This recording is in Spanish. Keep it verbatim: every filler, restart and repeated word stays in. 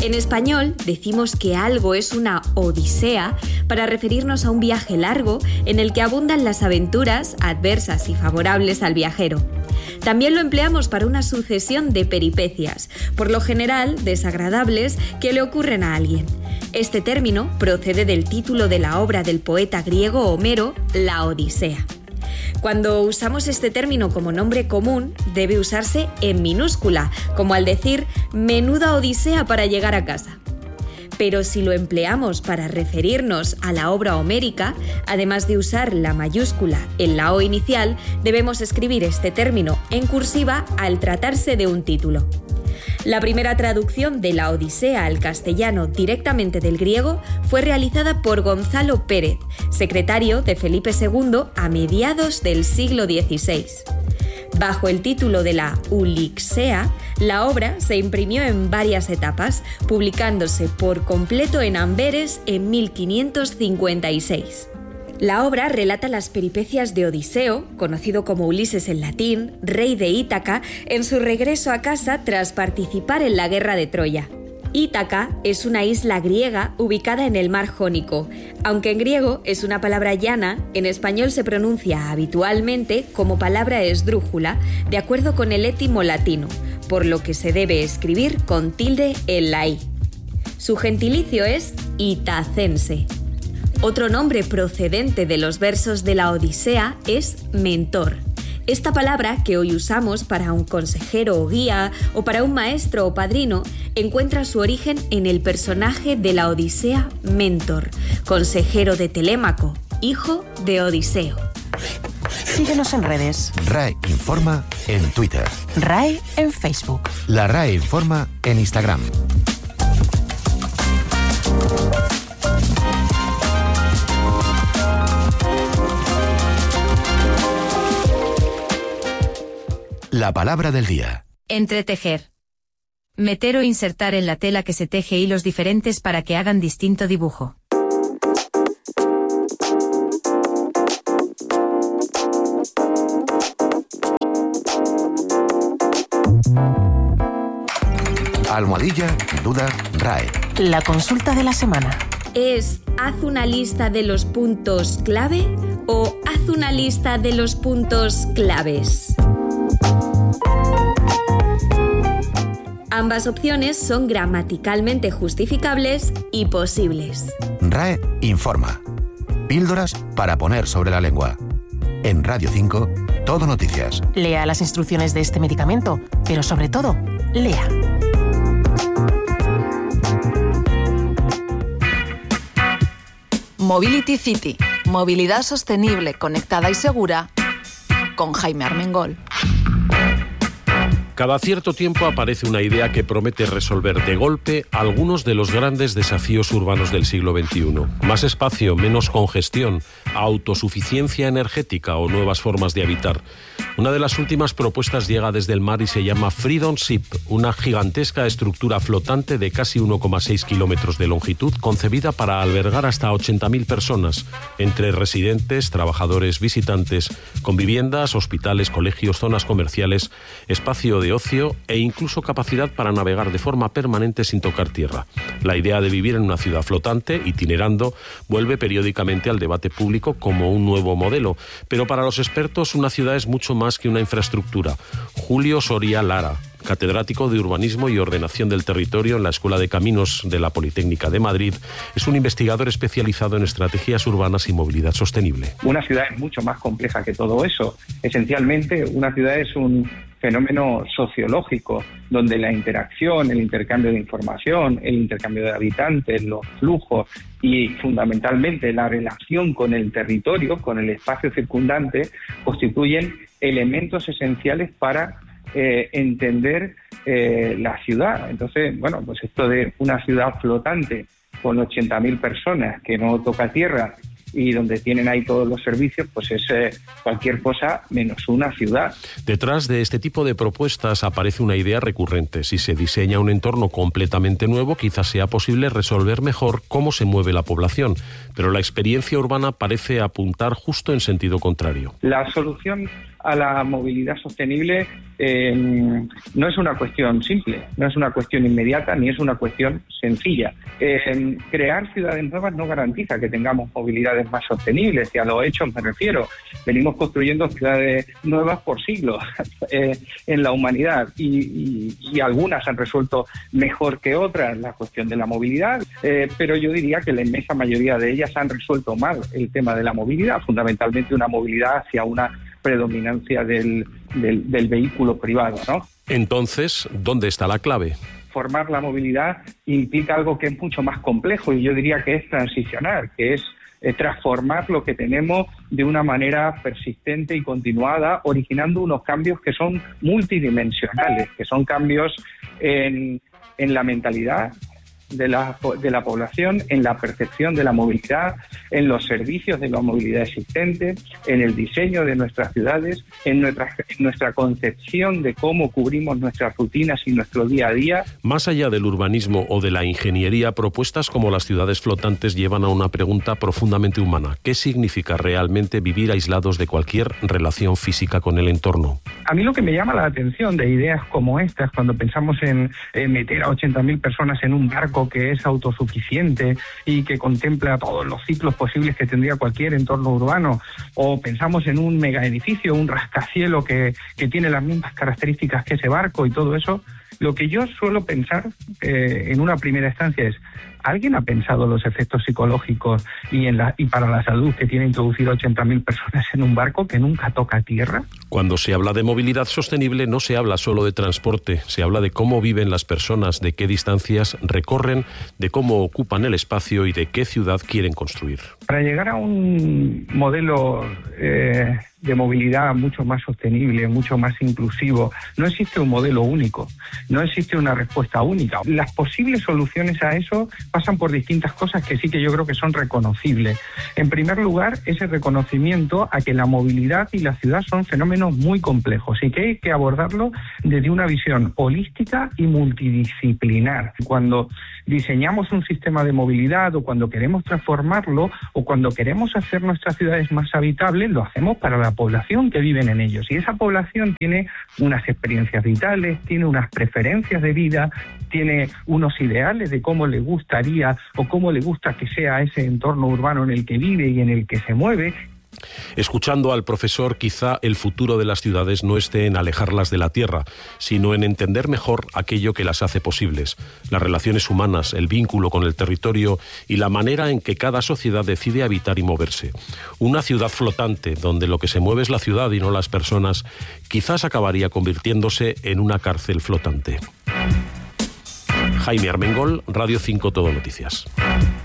En español decimos que algo es una odisea para referirnos a un viaje largo en el que abundan las aventuras adversas y favorables al viajero. También lo empleamos para una sucesión de peripecias, por lo general desagradables, que le ocurren a alguien. Este término procede del título de la obra del poeta griego Homero, La Odisea. Cuando usamos este término como nombre común, debe usarse en minúscula, como al decir menuda odisea para llegar a casa. Pero si lo empleamos para referirnos a la obra homérica, además de usar la mayúscula en la O inicial, debemos escribir este término en cursiva al tratarse de un título. La primera traducción de la Odisea al castellano directamente del griego fue realizada por Gonzalo Pérez, secretario de Felipe segundo a mediados del siglo dieciséis. Bajo el título de la Ulixea, la obra se imprimió en varias etapas, publicándose por completo en Amberes en mil quinientos cincuenta y seis. La obra relata las peripecias de Odiseo, conocido como Ulises en latín, rey de Ítaca, en su regreso a casa tras participar en la guerra de Troya. Ítaca es una isla griega ubicada en el mar Jónico. Aunque en griego es una palabra llana, en español se pronuncia habitualmente como palabra esdrújula, de acuerdo con el étimo latino, por lo que se debe escribir con tilde en la i. Su gentilicio es itacense. Otro nombre procedente de los versos de la Odisea es mentor. Esta palabra, que hoy usamos para un consejero o guía o para un maestro o padrino, encuentra su origen en el personaje de la Odisea Mentor, consejero de Telémaco, hijo de Odiseo. Síguenos en redes. R A E Informa en Twitter. R A E en Facebook. La R A E Informa en Instagram. La palabra del día. Entretejer. Meter o insertar en la tela que se teje hilos diferentes para que hagan distinto dibujo. Almohadilla, duda, R A E. La consulta de la semana. ¿Es haz una lista de los puntos clave o haz una lista de los puntos claves? Ambas opciones son gramaticalmente justificables y posibles. R A E Informa. Píldoras para poner sobre la lengua. En Radio cinco, Todo Noticias. Lea las instrucciones de este medicamento, pero sobre todo, lea. Mobility City. Movilidad sostenible, conectada y segura. Con Jaime Armengol. Cada cierto tiempo aparece una idea que promete resolver de golpe algunos de los grandes desafíos urbanos del siglo veintiuno. Más espacio, menos congestión, autosuficiencia energética o nuevas formas de habitar. Una de las últimas propuestas llega desde el mar y se llama Freedom Ship, una gigantesca estructura flotante de casi uno coma seis kilómetros de longitud, concebida para albergar hasta ochenta mil personas, entre residentes, trabajadores, visitantes, con viviendas, hospitales, colegios, zonas comerciales, espacio de ocio e incluso capacidad para navegar de forma permanente sin tocar tierra. La idea de vivir en una ciudad flotante, itinerando, vuelve periódicamente al debate público como un nuevo modelo, pero para los expertos una ciudad es mucho más que una infraestructura. Julio Soria Lara, catedrático de Urbanismo y Ordenación del Territorio en la Escuela de Caminos de la Politécnica de Madrid, es un investigador especializado en estrategias urbanas y movilidad sostenible. Una ciudad es mucho más compleja que todo eso. Esencialmente, una ciudad es un fenómeno sociológico, donde la interacción, el intercambio de información, el intercambio de habitantes, los flujos y fundamentalmente la relación con el territorio, con el espacio circundante, constituyen elementos esenciales para eh, entender eh, la ciudad. Entonces, bueno, pues esto de una ciudad flotante con ochenta mil personas que no toca tierra y donde tienen ahí todos los servicios, pues es eh, cualquier cosa menos una ciudad. Detrás de este tipo de propuestas aparece una idea recurrente. Si se diseña un entorno completamente nuevo, quizás sea posible resolver mejor cómo se mueve la población, pero la experiencia urbana parece apuntar justo en sentido contrario. La solución a la movilidad sostenible eh, no es una cuestión simple, no es una cuestión inmediata, ni es una cuestión sencilla. Eh, crear ciudades nuevas no garantiza que tengamos movilidades más sostenibles, y a los hechos me refiero. Venimos construyendo ciudades nuevas por siglos eh, en la humanidad, y, y, y algunas han resuelto mejor que otras la cuestión de la movilidad, eh, pero yo diría que la inmensa mayoría de ellas han resuelto mal el tema de la movilidad, fundamentalmente una movilidad hacia una predominancia del, del, del vehículo privado, ¿no? Entonces, ¿dónde está la clave? Formar la movilidad implica algo que es mucho más complejo, y yo diría que es transicionar, que es eh, transformar lo que tenemos de una manera persistente y continuada, originando unos cambios que son multidimensionales, que son cambios en, en la mentalidad de la, de la población, en la percepción de la movilidad, en los servicios de la movilidad existente, en el diseño de nuestras ciudades, en nuestra, en nuestra concepción de cómo cubrimos nuestras rutinas y nuestro día a día. Más allá del urbanismo o de la ingeniería, propuestas como las ciudades flotantes llevan a una pregunta profundamente humana. ¿Qué significa realmente vivir aislados de cualquier relación física con el entorno? A mí lo que me llama la atención de ideas como estas, cuando pensamos en, en meter a ochenta mil personas en un barco que es autosuficiente y que contempla todos los ciclos posibles que tendría cualquier entorno urbano, o pensamos en un megaedificio, un rascacielos que, que tiene las mismas características que ese barco y todo eso, lo que yo suelo pensar eh, en una primera instancia es: ¿alguien ha pensado los efectos psicológicos y, en la, y para la salud que tiene introducir ochenta mil personas en un barco que nunca toca tierra? Cuando se habla de movilidad sostenible no se habla solo de transporte, se habla de cómo viven las personas, de qué distancias recorren, de cómo ocupan el espacio y de qué ciudad quieren construir. Para llegar a un modelo eh, de movilidad mucho más sostenible, mucho más inclusivo, no existe un modelo único, no existe una respuesta única. Las posibles soluciones a eso pasan por distintas cosas que sí que yo creo que son reconocibles. En primer lugar, ese reconocimiento a que la movilidad y la ciudad son fenómenos muy complejos y que hay que abordarlo desde una visión holística y multidisciplinar. Cuando diseñamos un sistema de movilidad, o cuando queremos transformarlo, o cuando queremos hacer nuestras ciudades más habitables, lo hacemos para la población que viven en ellos. Y esa población tiene unas experiencias vitales, tiene unas preferencias de vida, tiene unos ideales de cómo le gustaría o cómo le gusta que sea ese entorno urbano en el que vive y en el que se mueve. Escuchando al profesor, quizá el futuro de las ciudades no esté en alejarlas de la tierra, sino en entender mejor aquello que las hace posibles, las relaciones humanas, el vínculo con el territorio y la manera en que cada sociedad decide habitar y moverse. Una ciudad flotante, donde lo que se mueve es la ciudad y no las personas, quizás acabaría convirtiéndose en una cárcel flotante. Jaime Armengol, Radio cinco Todo Noticias.